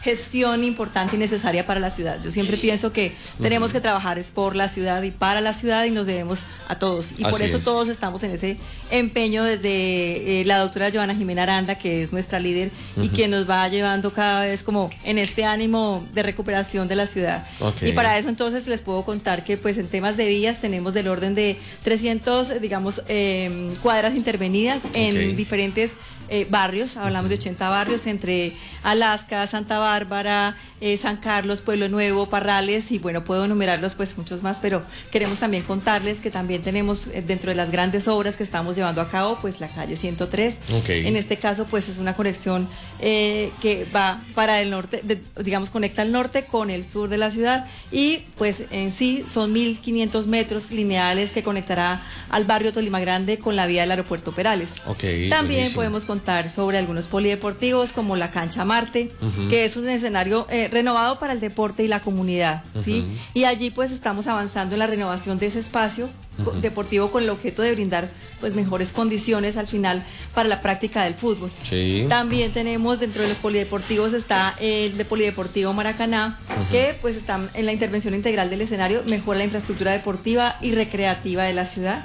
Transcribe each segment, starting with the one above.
gestión importante y necesaria para la ciudad. Yo siempre pienso que tenemos que trabajar es por la ciudad y para la ciudad y nos debemos a todos. Y por eso todos estamos en ese empeño desde la doctora Joana Jimena Aranda, que es nuestra líder y quien nos va llevando cada vez como en este ánimo de recuperación de la ciudad. Y para eso entonces les puedo contar que pues en temas de vías tenemos del orden de 300, digamos, cuadras intervenidas en diferentes barrios. Hablamos de 80 barrios entre Alaska, Santa Bárbara, San Carlos, Pueblo Nuevo, Parrales, y bueno, puedo enumerarlos pues muchos más, pero queremos también contarles que también tenemos dentro de las grandes obras que estamos llevando a cabo pues la calle 103. En este caso pues es una conexión que va para el norte, digamos conecta el norte con el sur de la ciudad, y pues en sí son 1.500 metros lineales que conectará al barrio Tolima Grande con la vía del aeropuerto Perales. También podemos contar sobre algunos polideportivos como la cancha Marte, que es un escenario renovado para el deporte y la comunidad, ¿sí? Y allí pues estamos avanzando en la renovación de ese espacio deportivo con el objeto de brindar pues mejores condiciones al final para la práctica del fútbol. También tenemos dentro de los polideportivos está el de Polideportivo Maracaná, que pues está en la intervención integral del escenario, mejora la infraestructura deportiva y recreativa de la ciudad.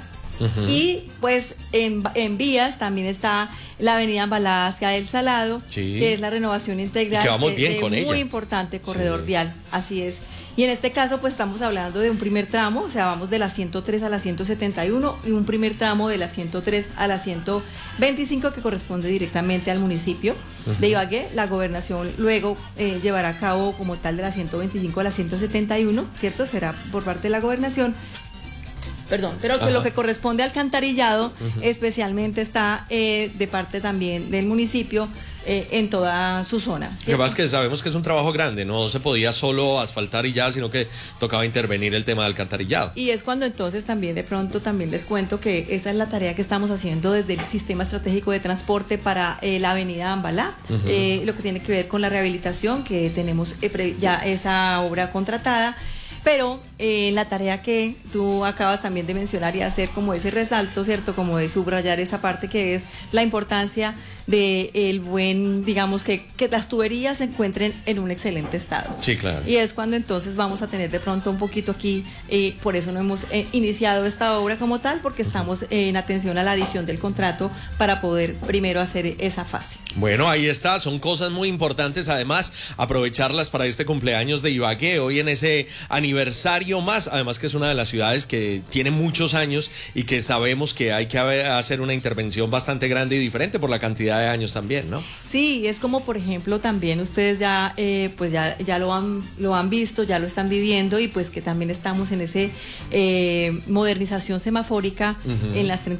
Y pues en vías también está la avenida Ambalá hacia El Salado, que es la renovación integral, que va muy bien con ella. Muy importante corredor vial, así es. Y en este caso pues estamos hablando de un primer tramo, o sea, vamos de la 103 a la 171 y un primer tramo de la 103 a la 125 que corresponde directamente al municipio de Ibagué. La gobernación luego llevará a cabo como tal de la 125 a la 171, ¿cierto? Será por parte de la gobernación. Pero lo que corresponde al alcantarillado especialmente está de parte también del municipio en toda su zona. Lo que pasa es que sabemos que es un trabajo grande, no se podía solo asfaltar y ya, sino que tocaba intervenir el tema del alcantarillado. Y es cuando entonces también de pronto también les cuento que esa es la tarea que estamos haciendo desde el Sistema Estratégico de Transporte para la avenida Ambalá, lo que tiene que ver con la rehabilitación, que tenemos ya esa obra contratada. Pero la tarea que tú acabas también de mencionar y hacer como ese resalto, ¿cierto? Como de subrayar esa parte que es la importancia de el buen, digamos que las tuberías se encuentren en un excelente estado. Sí, claro. Y es cuando entonces vamos a tener de pronto un poquito aquí, por eso no hemos iniciado esta obra como tal, porque estamos en atención a la adición del contrato para poder primero hacer esa fase. Bueno, ahí está, son cosas muy importantes, además aprovecharlas para este cumpleaños de Ibagué, hoy en ese aniversario más, además que es una de las ciudades que tiene muchos años y que sabemos que hay que hacer una intervención bastante grande y diferente por la cantidad de años también, ¿no? Sí, es como por ejemplo también ustedes ya pues ya lo han visto, ya lo están viviendo, y pues que también estamos en ese modernización semafórica en las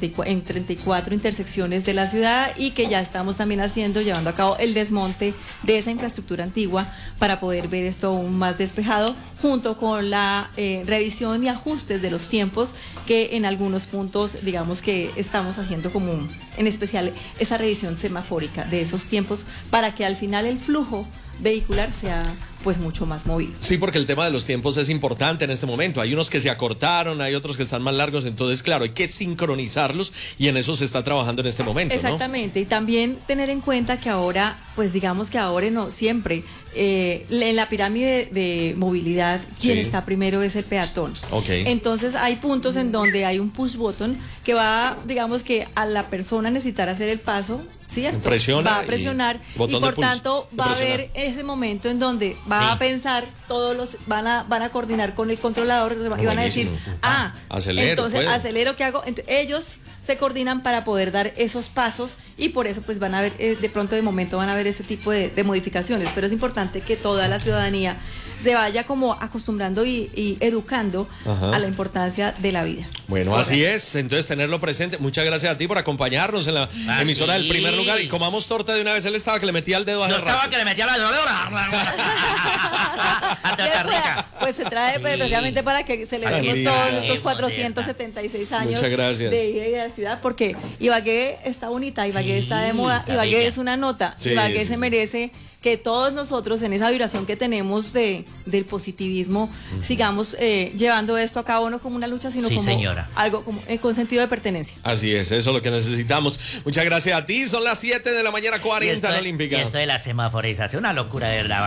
34 intersecciones de la ciudad, y que ya estamos también llevando a cabo el desmonte de esa infraestructura antigua para poder ver esto aún más despejado, junto con la revisión y ajustes de los tiempos que en algunos puntos digamos que estamos haciendo como en especial esa revisión semafórica de esos tiempos para que al final el flujo vehicular sea pues mucho más movido. Sí, porque el tema de los tiempos es importante en este momento. Hay unos que se acortaron, hay otros que están más largos, entonces claro, hay que sincronizarlos y en eso se está trabajando en este momento. Exactamente, ¿no? Y también tener en cuenta que ahora, pues digamos que ahora no, siempre en la pirámide de movilidad, quien está primero es el peatón. Entonces hay puntos en donde hay un push button que va, digamos que a la persona necesitar hacer el paso, ¿cierto? Va a presionar y por tanto va a haber ese momento en donde va a pensar, van a coordinar con el controlador y van a decir, acelero, entonces acelero, ¿qué hago? Entonces, ellos se coordinan para poder dar esos pasos, y por eso pues van a ver, de pronto de momento van a ver ese tipo de modificaciones, pero es importante que toda la ciudadanía se vaya como acostumbrando y educando a la importancia de la vida. Bueno, así es, entonces tenerlo presente. Muchas gracias a ti por acompañarnos en la emisora del primer lugar, y comamos torta de una vez. Él estaba que le metía el dedo hace rato. Yo estaba que le metía el dedo. Pues se trae precisamente para que celebremos todos estos 476 años de vida y de la ciudad, porque Ibagué está bonita, Ibagué está de moda, Ibagué es una nota, Ibagué se merece que todos nosotros en esa vibración que tenemos del positivismo sigamos llevando esto a cabo, no como una lucha, sino como algo como, con sentido de pertenencia. Así es, eso es lo que necesitamos. Muchas gracias a ti, son las 7 de la mañana 40 en Olímpica. Y esto de la semaforización, una locura de verdad.